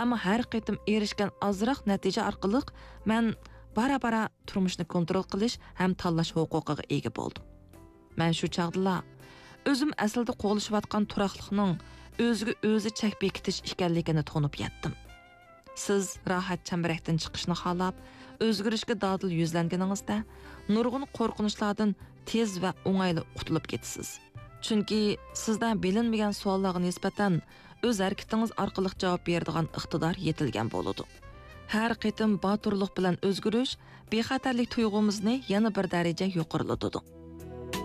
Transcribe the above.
Ammo har qitim erishgan azroq natija orqali men bara-bara turmushni kontrol qilish ham tanlash huquqiga ega bo'ldim. Men shu chaqdala o'zim aslida qo'g'lashayotgan turaqliqning o'ziga o'zi chek bekitish ekanligini tushunib yetdim. Siz rohat chambarakdan chiqishni xohlab, o'zgarishga dodil yuzlanganingizda, nurg'un qo'rqinchlardan tez va o'ng'ayli qutulib ketasiz. Chunki sizdan bilinmagan savollarga nisbatan o'z harakatingiz orqali javob beradigan iqtidor yetilgan bo'ladi. Har qitim boturlik bilan o'zgarish bexatarlik tuyg'umizni yana bir daraja yuqorilatadi.